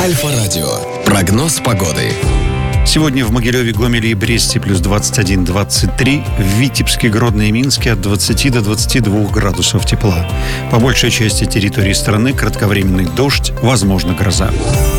Альфа-радио. Прогноз погоды. Сегодня в Могилеве, Гомеле и Бресте плюс 21-23, в Витебске, Гродно и Минске от 20 до 22 градусов тепла. По большей части территории страны кратковременный дождь, возможно гроза.